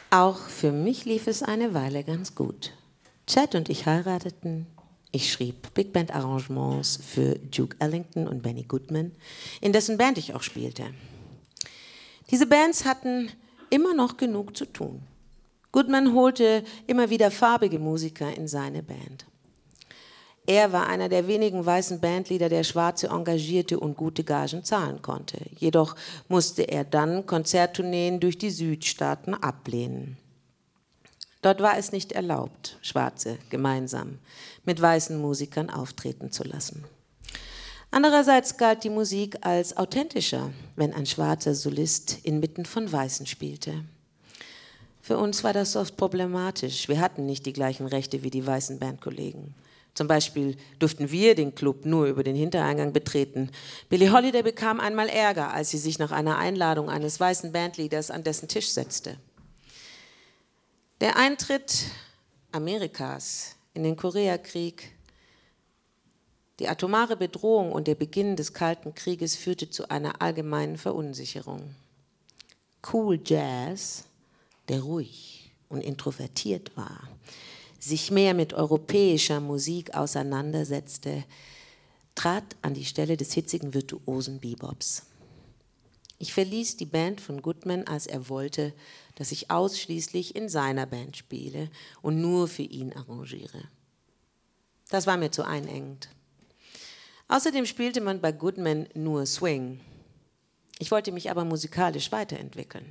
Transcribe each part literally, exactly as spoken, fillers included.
Auch für mich lief es eine Weile ganz gut. Chet und ich heirateten. Ich schrieb Big Band Arrangements für Duke Ellington und Benny Goodman, in dessen Band ich auch spielte. Diese Bands hatten immer noch genug zu tun. Goodman holte immer wieder farbige Musiker in seine Band. Er war einer der wenigen weißen Bandleader, der Schwarze engagierte und gute Gagen zahlen konnte. Jedoch musste er dann Konzerttourneen durch die Südstaaten ablehnen. Dort war es nicht erlaubt, Schwarze gemeinsam mit weißen Musikern auftreten zu lassen. Andererseits galt die Musik als authentischer, wenn ein schwarzer Solist inmitten von Weißen spielte. Für uns war das oft problematisch. Wir hatten nicht die gleichen Rechte wie die weißen Bandkollegen. Zum Beispiel durften wir den Club nur über den Hintereingang betreten. Billie Holiday bekam einmal Ärger, als sie sich nach einer Einladung eines weißen Bandleaders an dessen Tisch setzte. Der Eintritt Amerikas in den Koreakrieg, die atomare Bedrohung und der Beginn des Kalten Krieges führte zu einer allgemeinen Verunsicherung. Cool Jazz, der ruhig und introvertiert war, sich mehr mit europäischer Musik auseinandersetzte, trat an die Stelle des hitzigen virtuosen Bebops. Ich verließ die Band von Goodman, als er wollte, dass ich ausschließlich in seiner Band spiele und nur für ihn arrangiere. Das war mir zu einengend. Außerdem spielte man bei Goodman nur Swing. Ich wollte mich aber musikalisch weiterentwickeln.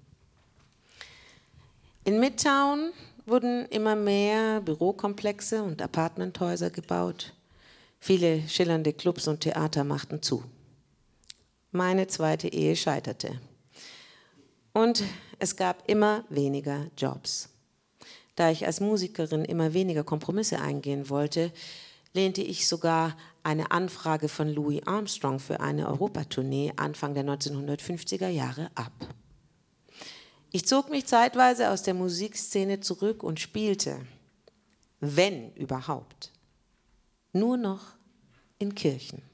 In Midtown wurden immer mehr Bürokomplexe und Apartmenthäuser gebaut. Viele schillernde Clubs und Theater machten zu. Meine zweite Ehe scheiterte. Und es gab immer weniger Jobs. Da ich als Musikerin immer weniger Kompromisse eingehen wollte, lehnte ich sogar eine Anfrage von Louis Armstrong für eine Europatournee Anfang der neunzehnhundertfünfziger Jahre ab. Ich zog mich zeitweise aus der Musikszene zurück und spielte, wenn überhaupt, nur noch in Kirchen.